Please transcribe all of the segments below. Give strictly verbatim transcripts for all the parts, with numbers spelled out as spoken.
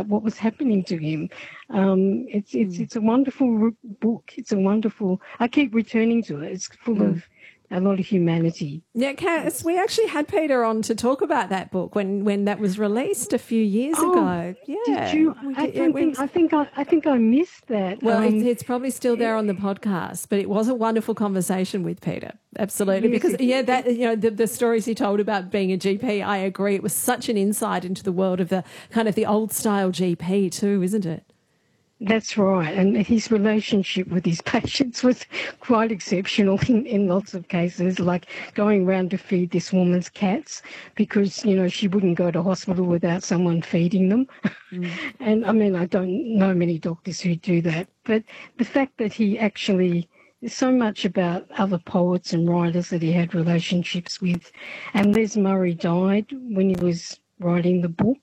about what was happening to him. Um, it's it's Mm. it's a wonderful book. It's a wonderful. I keep returning to it. It's full Mm. of a lot of humanity. Yeah, Cass, we actually had Peter on to talk about that book when, when that was released a few years Oh, ago. Yeah, did you? we I did, don't yeah, think. I think I. I think I missed that. Well, um, it's, it's probably still there on the podcast, but it was a wonderful conversation with Peter. Absolutely, yes, because it, yeah, that you know the, the stories he told about being a G P, I agree. It was such an insight into the world of the kind of the old style G P too, isn't it? That's right. And his relationship with his patients was quite exceptional in, in lots of cases, like going around to feed this woman's cats because, you know, she wouldn't go to hospital without someone feeding them. Mm. And I mean, I don't know many doctors who do that. But the fact that he actually, there's so much about other poets and writers that he had relationships with. And Les Murray died when he was writing the book.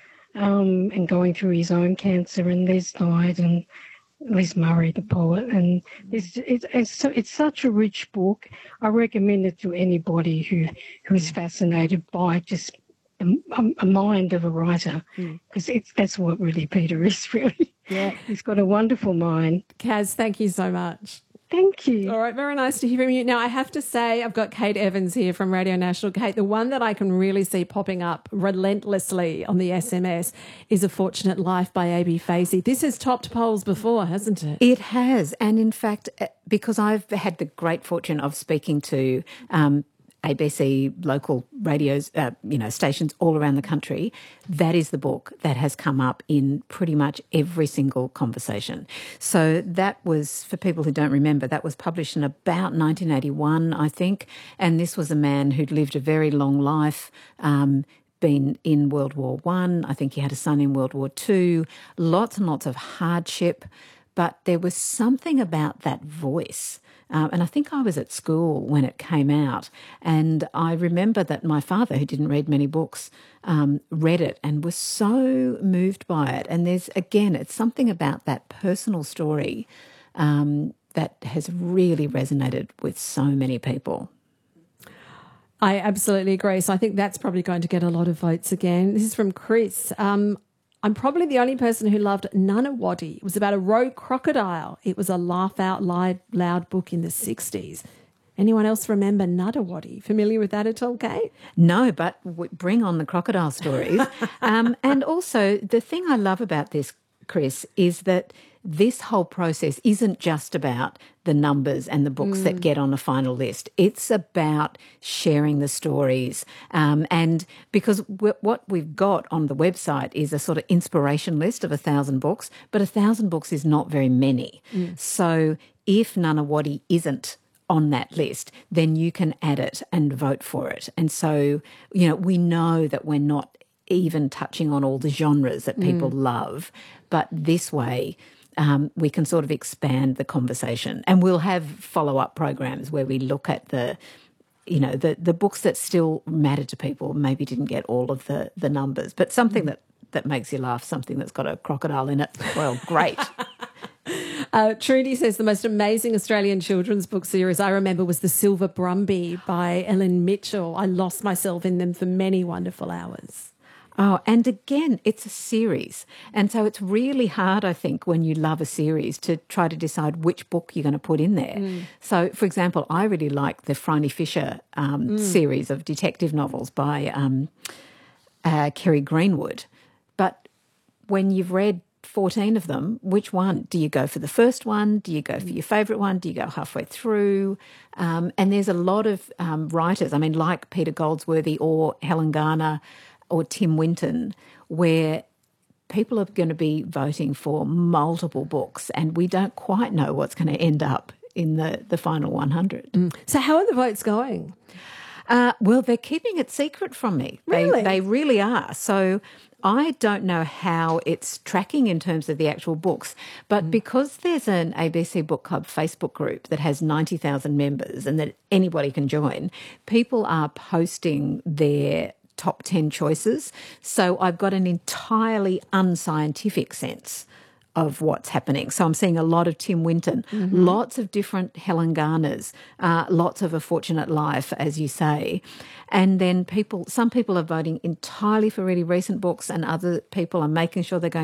Um, and going through his own cancer, and Les died, and Les Murray, the poet, and it's it's it's, so, it's such a rich book. I recommend it to anybody who who is fascinated by just a, a mind of a writer, because mm. it's that's what really Peter is. Really, yeah, he's got a wonderful mind. Kaz, thank you so much. Thank you. All right, very nice to hear from you. Now, I have to say, I've got Kate Evans here from Radio National. Kate, the one that I can really see popping up relentlessly on the S M S is A Fortunate Life by A B Facey. This has topped polls before, hasn't it? It has. And in fact, because I've had the great fortune of speaking to um, A B C local radios, uh, you know, stations all around the country, that is the book that has come up in pretty much every single conversation. So that was, for people who don't remember, that was published in about nineteen eighty-one, I think. And this was a man who'd lived a very long life, um, been in World War One. I. I think he had a son in World War Two, lots and lots of hardship. But there was something about that voice. Um, and I think I was at school when it came out. And I remember that my father, who didn't read many books, um, read it and was so moved by it. And there's, again, it's something about that personal story um, that has really resonated with so many people. I absolutely agree. So I think that's probably going to get a lot of votes again. This is from Chris. Um, I'm probably the only person who loved Nunawaddy. It was about a rogue crocodile. It was a laugh out loud book in the sixties. Anyone else remember Nunawaddy? Familiar with that at all, Kate? No, but bring on the crocodile stories. um, and also, the thing I love about this, Chris, is that this whole process isn't just about the numbers and the books mm. that get on a final list. It's about sharing the stories. Um, and because w- what we've got on the website is a sort of inspiration list of a thousand books, but a thousand books is not very many. Mm. So if Nunawaddy isn't on that list, then you can add it and vote for it. And so, you know, we know that we're not even touching on all the genres that people mm. love, but this way um, we can sort of expand the conversation. And we'll have follow-up programs where we look at the, you know, the, the books that still matter to people, maybe didn't get all of the, the numbers, but something mm. that, that makes you laugh, something that's got a crocodile in it, well, great. Uh, Trudy says the most amazing Australian children's book series I remember was The Silver Brumby by Ellen Mitchell. I lost myself in them for many wonderful hours. Oh, and again, it's a series. And so it's really hard, I think, when you love a series to try to decide which book you're going to put in there. Mm. So, for example, I really like the Phryne Fisher um, mm. series of detective novels by um, uh, Kerry Greenwood. But when you've read fourteen of them, which one? Do you go for the first one? Do you go for your favourite one? Do you go halfway through? Um, and there's a lot of um, writers, I mean, like Peter Goldsworthy or Helen Garner or Tim Winton, where people are going to be voting for multiple books and we don't quite know what's going to end up in the, the final one hundred. Mm. So how are the votes going? Uh, well, they're keeping it secret from me. Really? They, they really are. So I don't know how it's tracking in terms of the actual books, but mm. because there's an A B C Book Club Facebook group that has ninety thousand members and that anybody can join, people are posting their top ten choices. So I've got an entirely unscientific sense of what's happening. So I'm seeing a lot of Tim Winton, mm-hmm. lots of different Helen Garners, uh, lots of A Fortunate Life, as you say. And then people, some people are voting entirely for really recent books and other people are making sure they're going